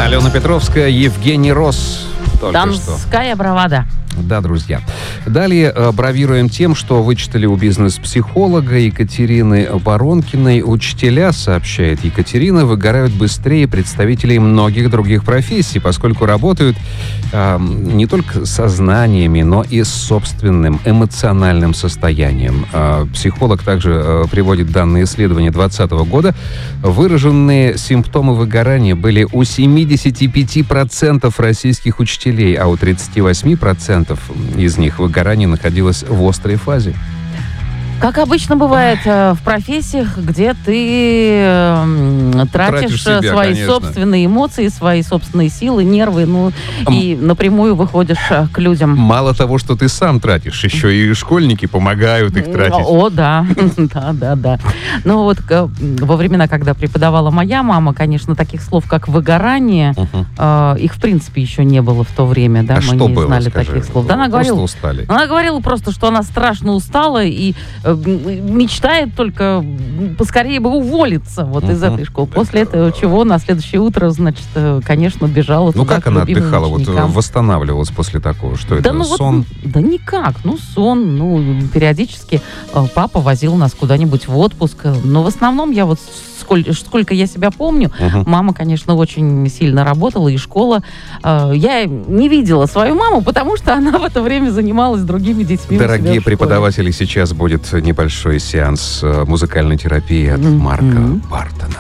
Алена Петровская, Евгений Росс. Донская бравада. Да, друзья. Далее бравируем тем, что вычитали у бизнес-психолога Екатерины Воронкиной. Учителя, сообщает Екатерина, выгорают быстрее представителей многих других профессий, поскольку работают не только со знаниями, но и с собственным эмоциональным состоянием. Психолог также приводит данные исследования 2020 года. Выраженные симптомы выгорания были у 75% российских учителей, а у 38% из них выгорание находилось в острой фазе. Как обычно бывает в профессиях, где ты тратишь себя, свои конечно. собственные эмоции, свои собственные силы, нервы, и напрямую выходишь к людям. Мало того, что ты сам тратишь, еще и школьники помогают их тратить. О, да. Да. Ну вот во времена, когда преподавала моя мама, конечно, таких слов, как выгорание, их в принципе еще не было в то время, да, А мы что не было, знали скажи? таких слов. Да, Просто устали. Она говорила просто, что она страшно устала и мечтает только поскорее бы уволиться вот из этой школы. После этого чего на следующее утро, значит, конечно, бежала туда. Ну как она любимым отдыхала, ученикам. восстанавливалась после такого? Что это, сон? Да никак, сон. Периодически папа возил нас куда-нибудь в отпуск. Но в основном я вот сколько я себя помню, мама, конечно, очень сильно работала, и школа. Я не видела свою маму, потому что она в это время занималась другими детьми. Дорогие преподаватели, сейчас будет небольшой сеанс музыкальной терапии от Марка Бартона.